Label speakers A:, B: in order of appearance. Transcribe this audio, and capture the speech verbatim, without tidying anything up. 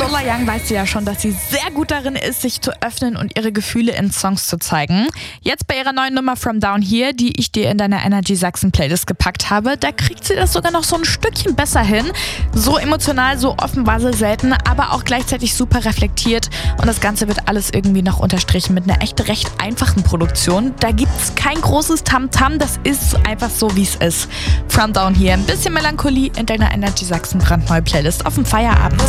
A: Lola Young weiß ja schon, dass sie sehr gut darin ist, sich zu öffnen und ihre Gefühle in Songs zu zeigen. Jetzt bei ihrer neuen Nummer From Down Here, die ich dir in deiner Energy Sachsen Playlist gepackt habe, da kriegt sie das sogar noch so ein Stückchen besser hin. So emotional, so offen war sie selten, aber auch gleichzeitig super reflektiert. Und das Ganze wird alles irgendwie noch unterstrichen mit einer echt recht einfachen Produktion. Da gibt's kein großes Tamtam, das ist einfach so, wie es ist. From Down Here, ein bisschen Melancholie in deiner Energy Sachsen brandneue Playlist auf dem Feierabend.